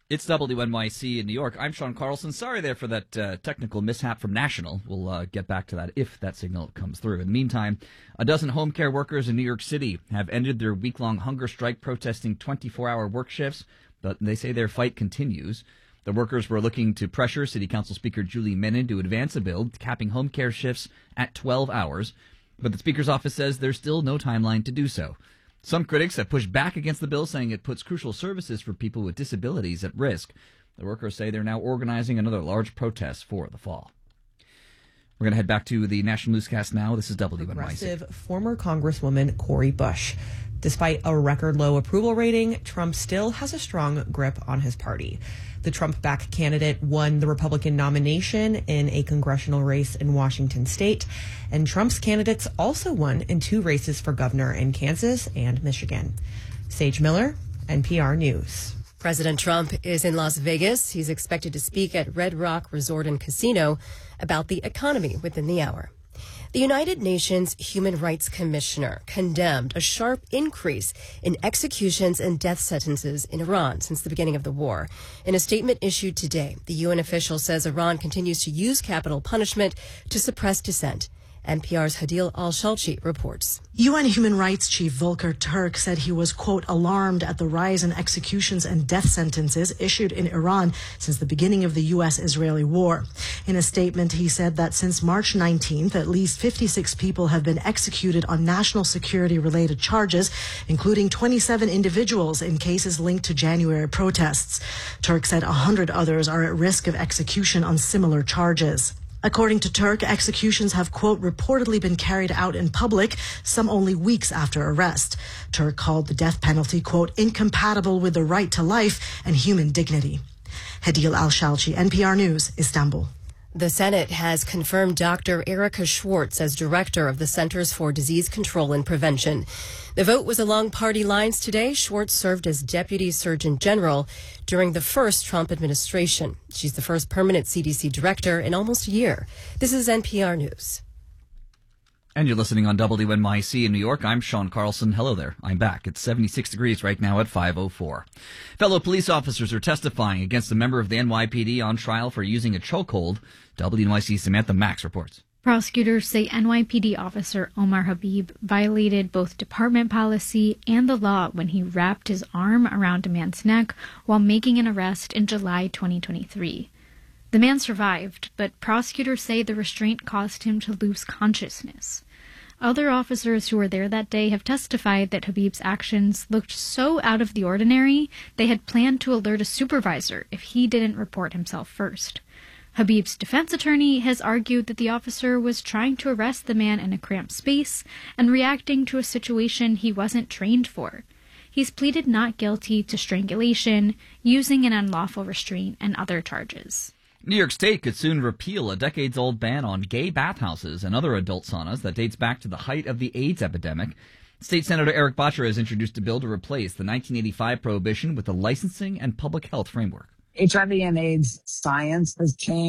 It's WNYC in New York. I'm Sean Carlson. Sorry there for that technical mishap from National. We'll get back to that if that signal comes through. In the meantime, a dozen home care workers in New York City have ended their week-long hunger strike protesting 24-hour work shifts, but they say their fight continues. The workers were looking to pressure City Council Speaker Julie Menin to advance a bill capping home care shifts at 12 hours, but the Speaker's office says there's still no timeline to do so. Some critics have pushed back against the bill, saying it puts crucial services for people with disabilities at risk. The workers say they're now organizing another large protest for the fall. We're going to head back to the National Newscast now. This is WNYC. Progressive former Congresswoman Cori Bush. Despite a record low approval rating, Trump still has a strong grip on his party. The Trump-backed candidate won the Republican nomination in a congressional race in Washington state, and Trump's candidates also won in 2 races for governor in Kansas and Michigan. Sage Miller, NPR News. President Trump is in Las Vegas. He's expected to speak at Red Rock Resort and Casino about the economy within the hour. The United Nations Human Rights Commissioner condemned a sharp increase in executions and death sentences in Iran since the beginning of the war. In a statement issued today, the UN official says Iran continues to use capital punishment to suppress dissent. NPR's Hadil Al-Shalchi reports. UN Human Rights Chief Volker Turk said he was, quote, alarmed at the rise in executions and death sentences issued in Iran since the beginning of the U.S.-Israeli war. In a statement, he said that since March 19th, at least 56 people have been executed on national security-related charges, including 27 individuals in cases linked to January protests. Turk said 100 others are at risk of execution on similar charges. According to Turk, executions have, quote, reportedly been carried out in public, some only weeks after arrest. Turk called the death penalty, quote, incompatible with the right to life and human dignity. Hadil Al-Shalchi, NPR News, Istanbul. The Senate has confirmed Dr. Erica Schwartz as director of the Centers for Disease Control and Prevention. The vote was along party lines today. Schwartz served as Deputy Surgeon General during the first Trump administration. She's the first permanent CDC director in almost a year. This is NPR News. And you're listening on WNYC in New York. I'm Sean Carlson. Hello there. I'm back. It's 76 degrees right now at 5:04. Fellow police officers are testifying against a member of the NYPD on trial for using a chokehold. WNYC Samantha Max reports. Prosecutors say NYPD officer Omar Habib violated both department policy and the law when he wrapped his arm around a man's neck while making an arrest in July 2023. The man survived, but prosecutors say the restraint caused him to lose consciousness. Other officers who were there that day have testified that Habib's actions looked so out of the ordinary they had planned to alert a supervisor if he didn't report himself first. Habib's defense attorney has argued that the officer was trying to arrest the man in a cramped space and reacting to a situation he wasn't trained for. He's pleaded not guilty to strangulation, using an unlawful restraint, and other charges. New York State could soon repeal a decades-old ban on gay bathhouses and other adult saunas that dates back to the height of the AIDS epidemic. State Senator Eric Bottcher has introduced a bill to replace the 1985 prohibition with a licensing and public health framework. HIV and AIDS science has changed.